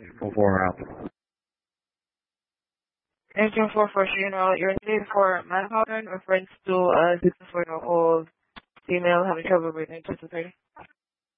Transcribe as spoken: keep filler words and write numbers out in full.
four four out. Engine four four Chino, you're needed for manpower in reference to a sixty-four-year-old female having trouble breathing.